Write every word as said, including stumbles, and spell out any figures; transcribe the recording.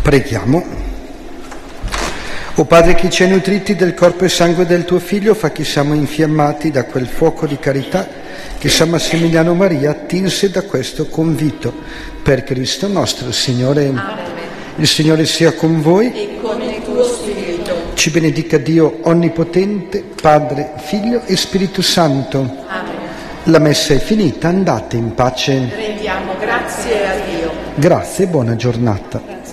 Preghiamo. O Padre, che ci hai nutriti del corpo e sangue del tuo Figlio, fa che siamo infiammati da quel fuoco di carità che San Massimiliano Maria attinse da questo convito. Per Cristo nostro Signore. Amen. Il Signore sia con voi. E con il tuo spirito. Ci benedica Dio Onnipotente, Padre, Figlio e Spirito Santo. Amen. La messa è finita, andate in pace. Rendiamo grazie a Dio. Grazie e buona giornata.